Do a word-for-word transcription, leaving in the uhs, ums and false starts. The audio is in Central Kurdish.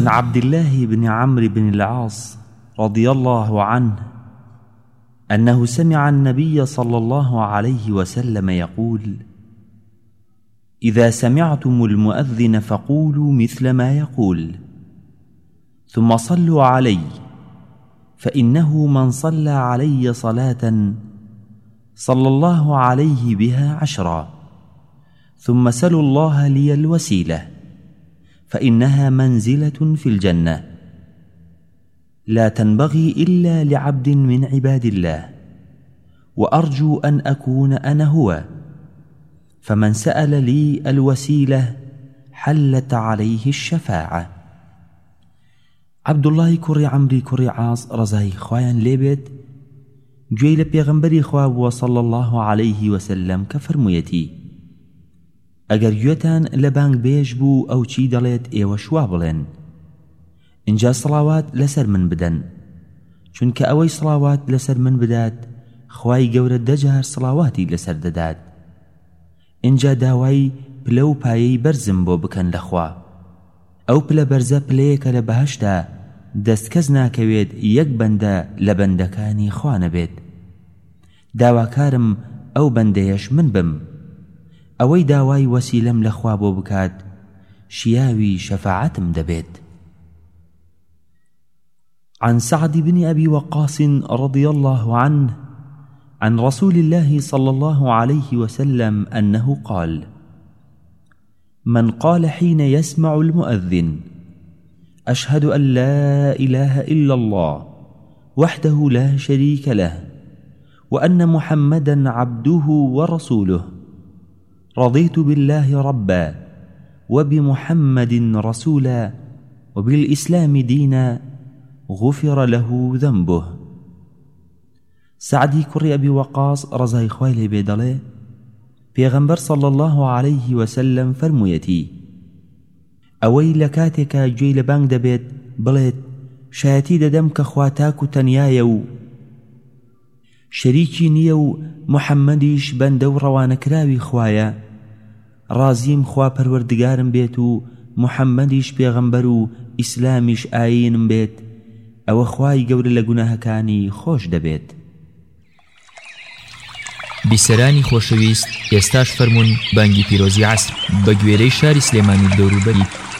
عن عبد الله بن عمرو بن العاص رضي الله عنه أنه سمع النبي صلى الله عليه وسلم يقول: إذا سمعتم المؤذن فقولوا مثل ما يقول، ثم صلوا علي، فإنه من صلى علي صلاة صلى الله عليه بها عشرا، ثم سلوا الله لي الوسيلة فإنها منزلة في الجنة لا تنبغي إلا لعبد من عباد الله، وأرجو أن أكون أنا هو، فمن سأل لي الوسيلة حلت عليه الشفاعة. عبد الله كري عمري كري عاص رزاي خوايان ليبت گوێی لە پێغەمبەری خوا بووە صلى الله عليه وسلم کە فەرموویەتی: ئەگەر گوێتان لە بانگ بێژ بوو ئەو چی دەڵێت ئێوە شوا بڵێن، اینجا سڵاوات لەسەر من بدەن، چونکە ئەوەی سڵاوات لەسەر من بدات خوای گەورە دەجار سڵاواتی لەسەر دەدات. اینجا داوای پلە و پایەی بەرزم بۆ بکەن لە خوا، ئەو پلە بەرزە پلەیەکە لە بەهەشتا دەست کەس ناکەوێت یەک بەندە لە بەندەکانی خوا نەبێت. داواکارم ئەو بەندەیەش من بم، ئەوەی داوای وەسیلەم لە خوا بۆ بکات شیاوی شەفاعەتم دەبێت. عن سعد بن أبي وقاص رضي الله عنه عن رسول الله صلى الله عليه وسلم أنه قال: من قال حين يسمع المؤذن: أشهد أن لا إله إلا الله وحده لا شريك له وأن محمدا عبده ورسوله، رضيت بالله ربا وبمحمد رسولا وبالإسلام دينا، غفر له ذنبه. سعدی کوڕی ئەبی وەقاص ڕەزای خوای لێ بێ دەڵێ: پێغەمبەر صلى الله عليه وسلم فەرموویەتی: ئەوەی لە کاتێکە گوێی لە بانگ دەبێت بڵێت شایەتی دەدەم کە خوا تاک و تەنیایە و شەریکی نییە و محەممەدیش بەندە و ڕەوانەکراوی خوایە، ڕازیم خوا پەروەردگارم بێت و محەممەدیش پێغەمبەر و ئیسلامیش ئاینم بێت، ئەوە خوای گەورە لە گوناهەکانی خۆش دەبێت. بیسەرانی خۆشەویست، ئێستاش فەرموون بانگی پیرۆزی عەسر بە گوێرەی شاری سلێمانی دەوروبەری